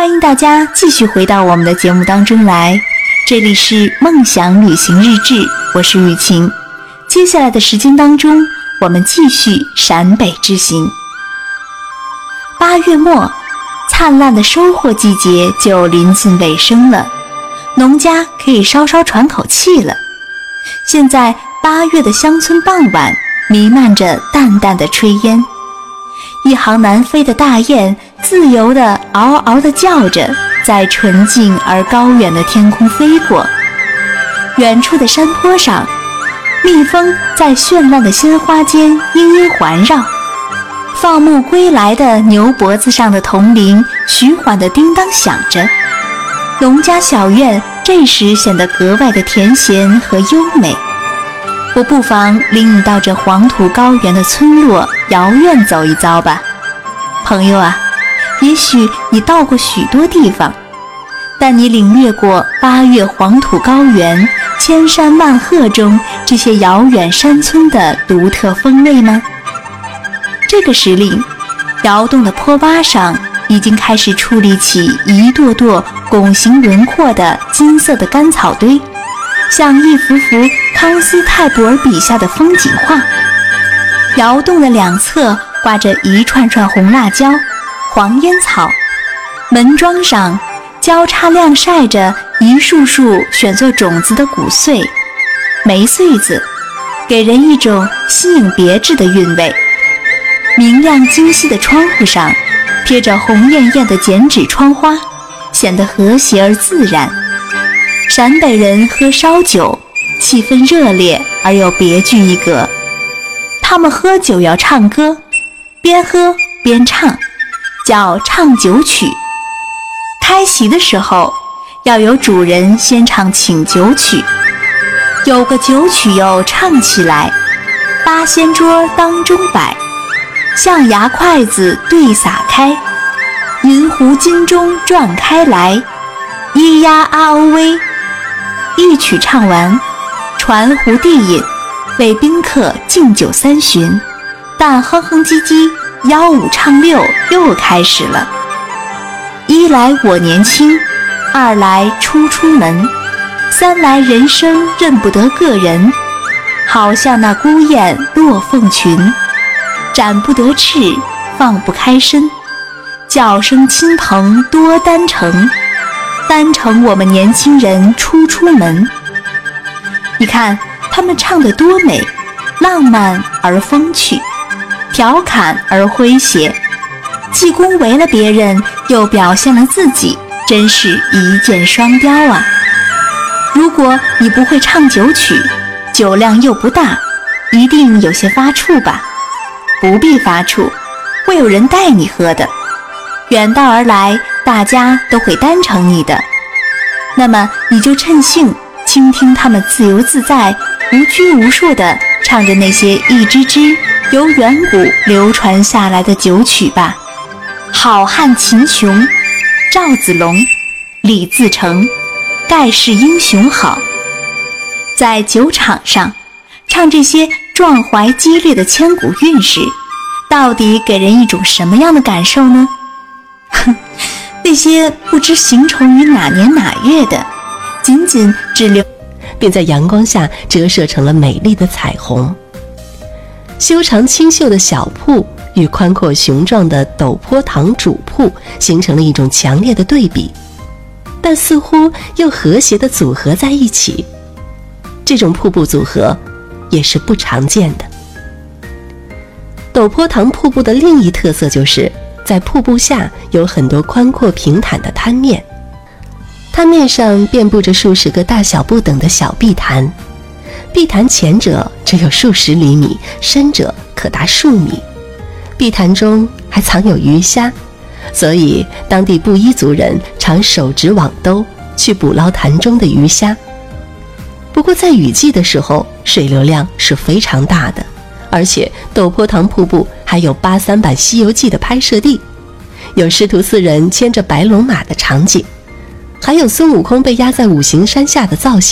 欢迎大家继续回到我们的节目当中来，这里是梦想旅行日志，我是雨晴。接下来的时间当中，我们继续陕北之行。8月末，灿烂的收获季节就临近尾声了，农家可以稍稍喘口气了。现在8月的乡村傍晚，弥漫着淡淡的炊烟，一行南飞的大雁自由地嗷嗷地叫着，在纯净而高远的天空飞过。远处的山坡上，蜜蜂在绚烂的鲜花间殷殷环绕，放牧归来的牛脖子上的铜铃徐缓地叮当响着，农家小院这时显得格外的甜咸和优美。我不妨领你到这黄土高原的村落遥院走一遭吧。朋友啊，也许你到过许多地方，但你领略过8月黄土高原千山万壑中这些遥远山村的独特风味吗？这个时令，窑洞的坡洼上已经开始矗立起一垛垛拱形轮廓的金色的干草堆，像一幅幅康斯泰布尔笔下的风景画。窑洞的两侧挂着一串串红辣椒、黄烟草，门桩上交叉晾晒着一束束选作种子的谷穗、梅穗子，给人一种新颖别致的韵味。明亮清晰的窗户上贴着红艳艳的剪纸窗花，显得和谐而自然。陕北人喝烧酒，气氛热烈而又别具一格。他们喝酒要唱歌，边喝边唱，叫唱酒曲。开席的时候，要有主人先唱请酒曲。有个酒曲又唱起来，八仙桌当中摆，象牙筷子对撒开，银壶金钟转开来，咿呀啊哦喂。一曲唱完，传壶递饮，为宾客敬酒3巡，但哼哼唧唧吆五唱六又开始了。一来我年轻，二来初出门，三来人生认不得个人，好像那孤雁落凤群，展不得翅，放不开身，叫声亲朋多单程，单程我们年轻人初出门。你看他们唱得多美，浪漫而风趣，调侃而诙谐，既恭维了别人，又表现了自己，真是一箭双雕啊。如果你不会唱酒曲，酒量又不大，一定有些发怵吧？不必发怵，会有人带你喝的。远道而来，大家都会单程你的，那么你就趁兴倾听他们自由自在、无拘无束地唱着那些一支支由远古流传下来的酒曲吧。好汉秦琼、赵子龙、李自成，盖世英雄好。在酒场上唱这些壮怀激烈的千古韵事，到底给人一种什么样的感受呢？那些不知形成于哪年哪月的，仅仅只留， 便在阳光下折射成了美丽的彩虹。修长清秀的小铺与宽阔雄壮的陡坡塘主铺形成了一种强烈的对比，但似乎又和谐地组合在一起。这种瀑布组合也是不常见的。陡坡塘瀑布的另一特色就是在瀑布下有很多宽阔平坦的滩面，滩面上遍布着数十个大小不等的小碧潭，碧潭前者只有数十厘米，深者可达数米，碧潭中还藏有鱼虾，所以当地布依族人常手执网兜去捕捞潭中的鱼虾。不过在雨季的时候，水流量是非常大的，而且陡坡塘瀑布还有83版《西游记》的拍摄地，有师徒4人牵着白龙马的场景，还有孙悟空被压在五行山下的造型。